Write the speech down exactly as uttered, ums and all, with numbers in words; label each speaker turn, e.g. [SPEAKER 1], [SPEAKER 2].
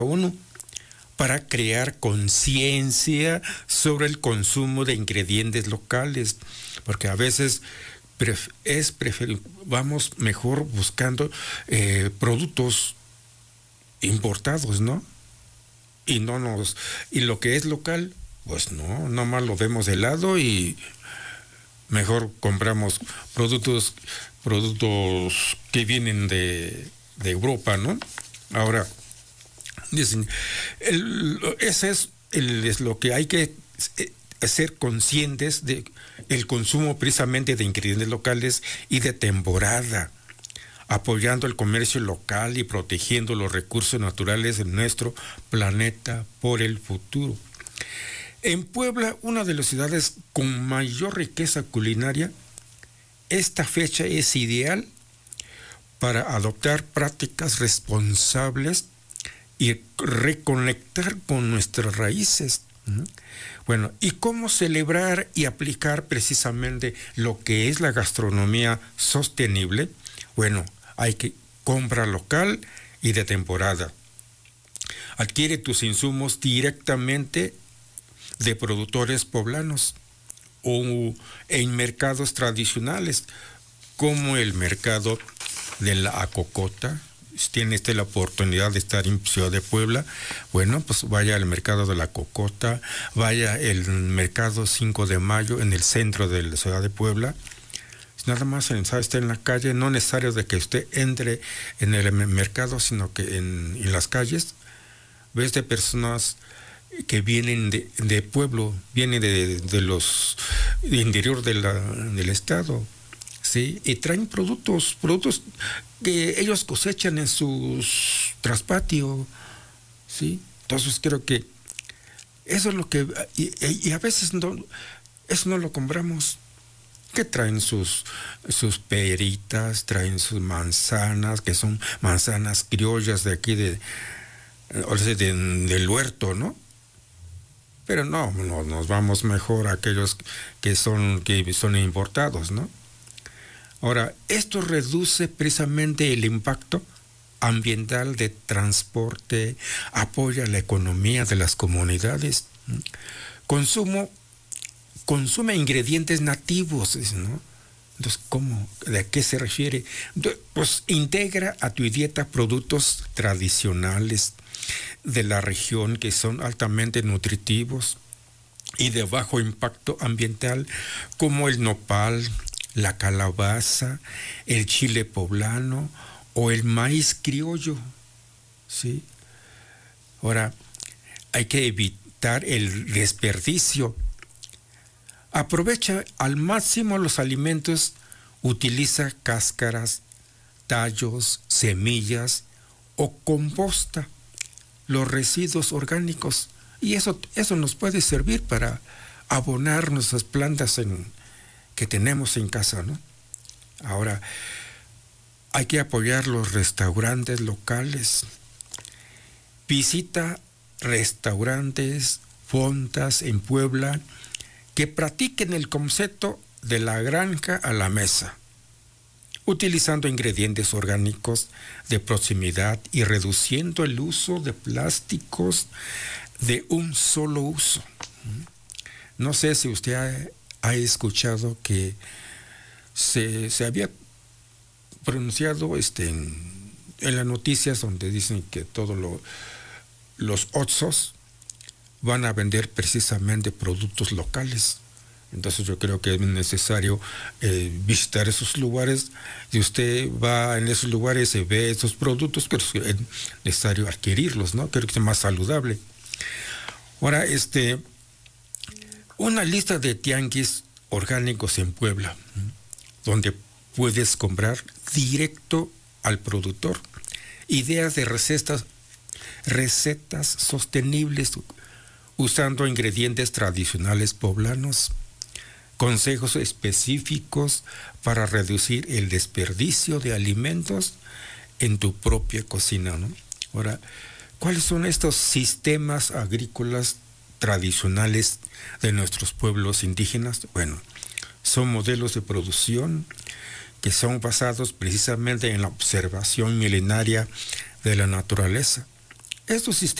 [SPEAKER 1] uno para crear conciencia sobre el consumo de ingredientes locales, porque a veces pref- es prefer- vamos mejor buscando eh, productos importados, ¿no? Y no nos y lo que es local, pues no, nomás lo vemos de lado y mejor compramos productos productos que vienen de, de Europa, ¿no? Ahora dicen, el, ese es, el, es lo que hay que eh, ser conscientes de el consumo precisamente de ingredientes locales y de temporada, apoyando el comercio local y protegiendo los recursos naturales de nuestro planeta por el futuro. En Puebla, una de las ciudades con mayor riqueza culinaria, esta fecha es ideal para adoptar prácticas responsables y reconectar con nuestras raíces. Bueno, ¿y cómo celebrar y aplicar precisamente lo que es la gastronomía sostenible? Bueno, hay que compra local y de temporada. Adquiere tus insumos directamente de productores poblanos o en mercados tradicionales, como el mercado de la Acocota. Si tiene usted la oportunidad de estar en Ciudad de Puebla, bueno, pues vaya al mercado de la Cocota, vaya al mercado cinco de mayo en el centro de la Ciudad de Puebla. Nada más está en la calle, no es necesario de que usted entre en el mercado, sino que en, en las calles ves de personas que vienen de, de pueblo, vienen de, de los de interior de la, del estado, ¿sí? Y traen productos, productos que ellos cosechan en sus traspatio, ¿sí? Entonces creo que eso es lo que, y, y a veces no, eso no lo compramos. Que traen sus, sus peritas, traen sus manzanas, que son manzanas criollas de aquí, de, o sea, de, del huerto, ¿no? Pero no, no, nos vamos mejor a aquellos que son, que son importados, ¿no? Ahora, esto reduce precisamente el impacto ambiental de transporte, apoya la economía de las comunidades. Consumo consume ingredientes nativos, ¿no? Entonces, ¿cómo? ¿De qué se refiere? Pues integra a tu dieta productos tradicionales de la región que son altamente nutritivos y de bajo impacto ambiental, como el nopal, la calabaza, el chile poblano o el maíz criollo, ¿sí? Ahora, hay que evitar el desperdicio. Aprovecha al máximo los alimentos, utiliza cáscaras, tallos, semillas o composta los residuos orgánicos, y eso, eso nos puede servir para abonar nuestras plantas en, que tenemos en casa, ¿no? Ahora, hay que apoyar los restaurantes locales. Visita restaurantes, fondas en Puebla que practiquen el concepto de la granja a la mesa, utilizando ingredientes orgánicos de proximidad y reduciendo el uso de plásticos de un solo uso. No sé si usted ha, ha escuchado que se, se había pronunciado este, en, en las noticias donde dicen que todos lo, los Oxxos van a vender precisamente productos locales. Entonces yo creo que es necesario eh, visitar esos lugares, y usted va en esos lugares y ve esos productos, pero es necesario adquirirlos, ¿no? Creo que es más saludable. Ahora, este, una lista de tianguis orgánicos en Puebla, ¿sí? Donde puedes comprar directo al productor. Ideas de recetas, recetas sostenibles usando ingredientes tradicionales poblanos, consejos específicos para reducir el desperdicio de alimentos en tu propia cocina, ¿no? Ahora, ¿cuáles son estos sistemas agrícolas tradicionales de nuestros pueblos indígenas? Bueno, son modelos de producción que son basados precisamente en la observación milenaria de la naturaleza. Estos sistemas